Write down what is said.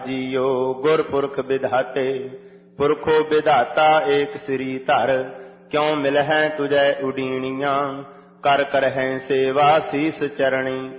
JIO ਗੁਰਪੁਰਖ ਵਿਧਾਤੇ, ਪੁਰਖੋ Vidhata ਏਕ ਸ੍ਰੀ ਧਰ। ਕਿਉ ਮਿਲਹਿ ਤੁਝੈ ਉਡੀਣੀਆਂ, ਕਰ ਕਰਹਿ ਸੇਵਾ ਸੀਸ ਚਰਣੀ।